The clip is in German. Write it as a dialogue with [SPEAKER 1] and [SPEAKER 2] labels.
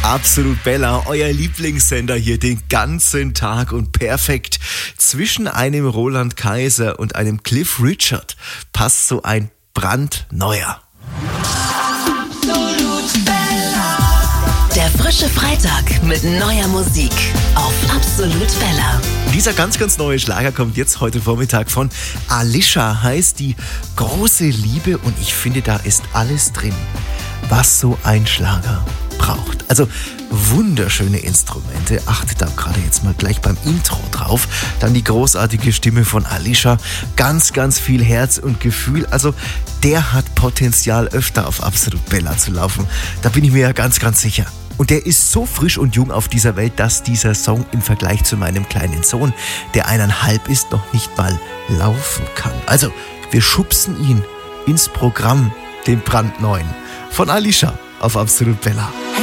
[SPEAKER 1] Absolut Bella, euer Lieblingssender hier den ganzen Tag und perfekt. Zwischen einem Roland Kaiser und einem Cliff Richard passt so ein brandneuer.
[SPEAKER 2] Der frische Freitag mit neuer Musik auf Absolut Bella.
[SPEAKER 1] Dieser ganz neue Schlager kommt jetzt heute Vormittag von Alicia, heißt die große Liebe, und ich finde, da ist alles drin, was so ein Schlager braucht. Also wunderschöne Instrumente, achtet da gerade jetzt mal gleich beim Intro drauf. Dann die großartige Stimme von Alicia, ganz viel Herz und Gefühl. Also der hat Potenzial, öfter auf Absolut Bella zu laufen. Da bin ich mir ja ganz sicher. Und der ist so frisch und jung auf dieser Welt, dass dieser Song im Vergleich zu meinem kleinen Sohn, der 1,5 ist, noch nicht mal laufen kann. Also wir schubsen ihn ins Programm, den brandneuen von Alicia auf Absolut Bella.